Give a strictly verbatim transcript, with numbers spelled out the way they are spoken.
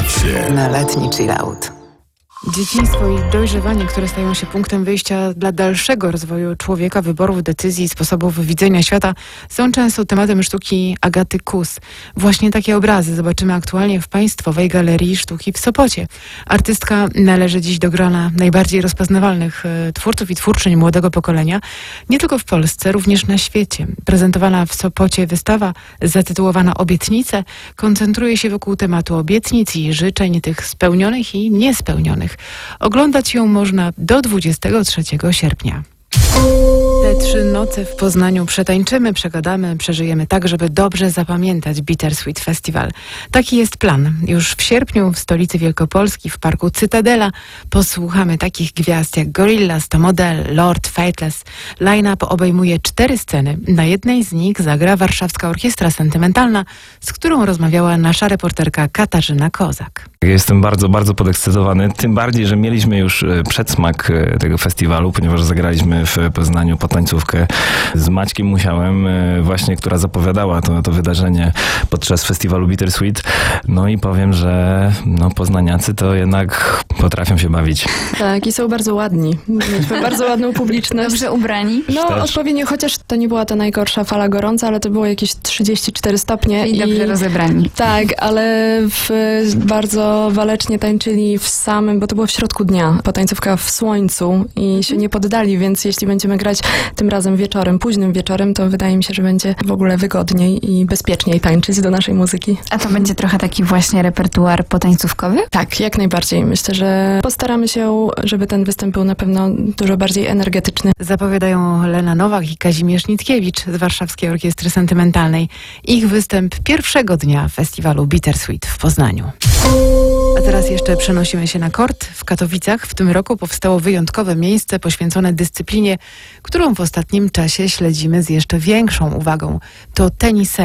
Baw się na letni chillout. Dzieciństwo i dojrzewanie, które stają się punktem wyjścia dla dalszego rozwoju człowieka, wyborów, decyzji, sposobów widzenia świata, są często tematem sztuki Agaty Kus. Właśnie takie obrazy zobaczymy aktualnie w Państwowej Galerii Sztuki w Sopocie. Artystka należy dziś do grona najbardziej rozpoznawalnych e, twórców i twórczyń młodego pokolenia, nie tylko w Polsce, również na świecie. Prezentowana w Sopocie wystawa zatytułowana Obietnice koncentruje się wokół tematu obietnic i życzeń tych spełnionych i niespełnionych. Oglądać ją można do dwudziestego trzeciego sierpnia. Te trzy noce w Poznaniu przetańczymy, przegadamy, przeżyjemy tak, żeby dobrze zapamiętać Bittersweet Festival. Taki jest plan. Już w sierpniu w stolicy Wielkopolski, w parku Cytadela, posłuchamy takich gwiazd jak Gorillaz, To Model, Lord, Fateless. Line-up obejmuje cztery sceny. Na jednej z nich zagra Warszawska Orkiestra Sentymentalna, z którą rozmawiała nasza reporterka Katarzyna Kozak. Jestem bardzo, bardzo podekscytowany, tym bardziej, że mieliśmy już przedsmak tego festiwalu, ponieważ zagraliśmy w Poznaniu potańcówkę z Maćkiem Musiałem, właśnie, która zapowiadała to, to wydarzenie podczas festiwalu Bittersweet. No i powiem, że no, poznaniacy to jednak potrafią się bawić. Tak, i są bardzo ładni. Mieliśmy bardzo ładną publiczność. Dobrze ubrani. No, Też. odpowiednio, chociaż to nie była ta najgorsza fala gorąca, ale to było jakieś trzydzieści cztery stopnie. I dobrze rozebrani. Tak, ale w, bardzo walecznie tańczyli w samym, bo to było w środku dnia, potańcówka w słońcu i się nie poddali, więc jeśli będziemy grać tym razem wieczorem, późnym wieczorem, to wydaje mi się, że będzie w ogóle wygodniej i bezpieczniej tańczyć do naszej muzyki. A to będzie trochę taki właśnie repertuar potańcówkowy? Tak, jak najbardziej. Myślę, że postaramy się, żeby ten występ był na pewno dużo bardziej energetyczny. Zapowiadają Lena Nowak i Kazimierz Nitkiewicz z Warszawskiej Orkiestry Sentymentalnej. Ich występ pierwszego dnia festiwalu Bittersweet w Poznaniu. A teraz jeszcze przenosimy się na kort. W Katowicach w tym roku powstało wyjątkowe miejsce poświęcone dyscyplinie, którą w ostatnim czasie śledzimy z jeszcze większą uwagą. To tenis.